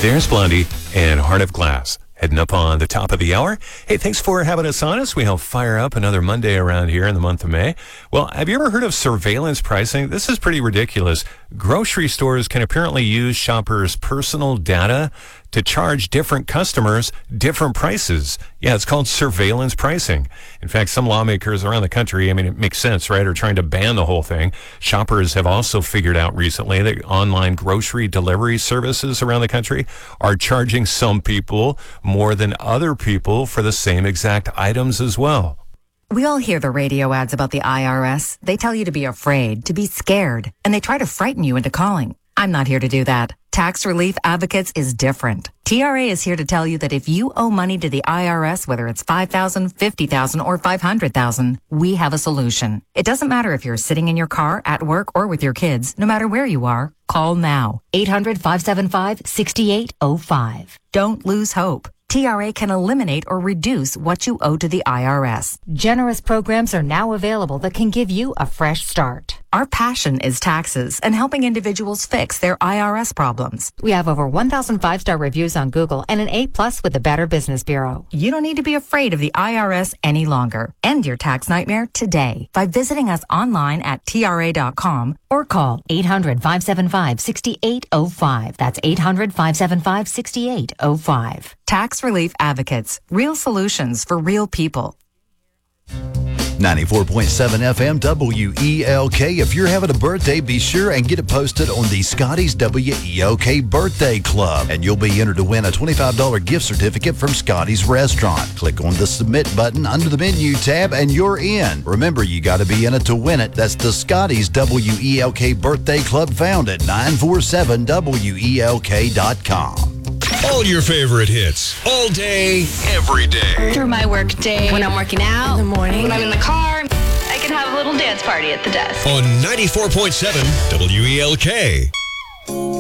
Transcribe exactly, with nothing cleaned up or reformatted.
There's Blondie and Heart of Glass. Heading up on the top of the hour. Hey, thanks for having us on us. We help fire up another Monday around here in the month of May. Well, have you ever heard of surveillance pricing? This is pretty ridiculous. Grocery stores can apparently use shoppers' personal data to charge different customers different prices. Yeah, it's called surveillance pricing. In fact, some lawmakers around the country, I mean, it makes sense, right, are trying to ban the whole thing. Shoppers have also figured out recently that online grocery delivery services around the country are charging some people more than other people for the same exact items as well. We all hear the radio ads about the I R S. They tell you to be afraid, to be scared, and they try to frighten you into calling. I'm not here to do that. Tax Relief Advocates is different. T R A is here to tell you that if you owe money to the I R S, whether it's five thousand dollars, fifty thousand dollars, or five hundred thousand dollars, we have a solution. It doesn't matter if you're sitting in your car, at work, or with your kids. No matter where you are, call now. eight hundred, five seven five, six eight zero five. Don't lose hope. T R A can eliminate or reduce what you owe to the I R S. Generous programs are now available that can give you a fresh start. Our passion is taxes and helping individuals fix their I R S problems. We have over one thousand five-star reviews on Google and an A plus with the Better Business Bureau. You don't need to be afraid of the I R S any longer. End your tax nightmare today by visiting us online at T R A dot com or call eight hundred, five seven five, six eight zero five. That's eight hundred, five seven five, six eight zero five. Tax Relief Advocates. Real solutions for real people. ninety-four point seven F M W E L K. If you're having a birthday, be sure and get it posted on the Scotty's W E L K Birthday Club, and you'll be entered to win a twenty-five dollars gift certificate from Scotty's Restaurant. Click on the Submit button under the menu tab, and you're in. Remember, you got to be in it to win it. That's the Scotty's W E L K Birthday Club, found at nine four seven W E L K dot com. All your favorite hits, all day, every day. Through my work day, when I'm working out, in the morning, when I'm in the car, I can have a little dance party at the desk. On ninety-four point seven W E L K.